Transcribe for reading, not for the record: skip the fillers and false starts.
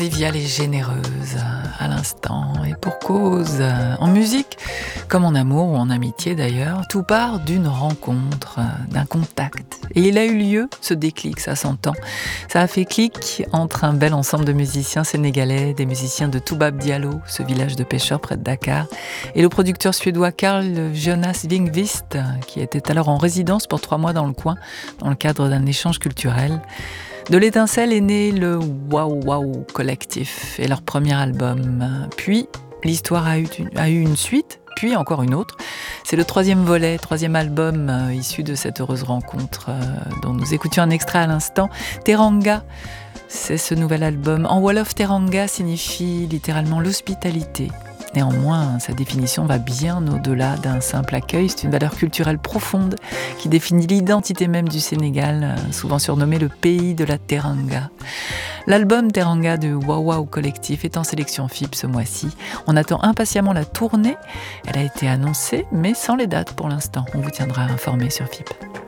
Conviviale et généreuse à l'instant, et pour cause. En musique, comme en amour ou en amitié d'ailleurs, tout part d'une rencontre, d'un contact. Et il a eu lieu, ce déclic, ça s'entend. Ça a fait clic entre un bel ensemble de musiciens sénégalais, des musiciens de Toubab Diallo, ce village de pêcheurs près de Dakar, et le producteur suédois Carl Jonas Wingvist, qui était alors en résidence pour 3 mois dans le coin, dans le cadre d'un échange culturel. De l'étincelle est né le Wow Wow Collectif et leur premier album. Puis, l'histoire a eu une suite, puis encore une autre. C'est le 3e album issu de cette heureuse rencontre dont nous écoutions un extrait à l'instant. Teranga, c'est ce nouvel album. En wolof, Teranga signifie littéralement l'hospitalité. Néanmoins, sa définition va bien au-delà d'un simple accueil. C'est une valeur culturelle profonde qui définit l'identité même du Sénégal, souvent surnommé le pays de la Teranga. L'album Teranga de Wow Wow Collectif est en sélection FIP ce mois-ci. On attend impatiemment la tournée. Elle a été annoncée, mais sans les dates pour l'instant. On vous tiendra informé sur FIP.